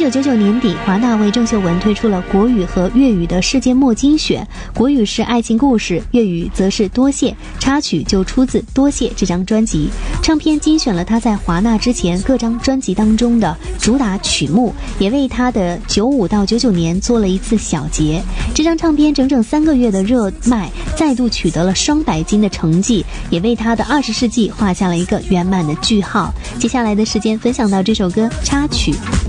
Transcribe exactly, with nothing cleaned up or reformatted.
九九九年底，华纳为郑秀文推出了国语和粤语的世界末精选，国语是爱情故事，粤语则是多谢，插曲就出自多谢这张专辑。唱片精选了他在华纳之前各张专辑当中的主打曲目，也为他的九五到九九年做了一次小结。这张唱片整整三个月的热卖，再度取得了双白金的成绩，也为他的二十世纪画下了一个圆满的句号。接下来的时间分享到这首歌插曲。